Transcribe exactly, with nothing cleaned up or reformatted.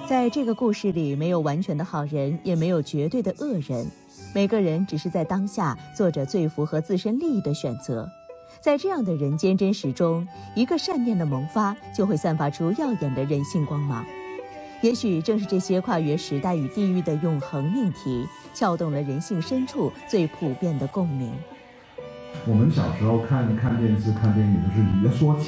在这个故事里，没有完全的好人，也没有绝对的恶人，每个人只是在当下做着最符合自身利益的选择。在这样的人间真实中，一个善念的萌发，就会散发出耀眼的人性光芒。也许正是这些跨越时代与地域的永恒命题，撬动了人性深处最普遍的共鸣。 我们小时候看看电视、看电影，就是你要说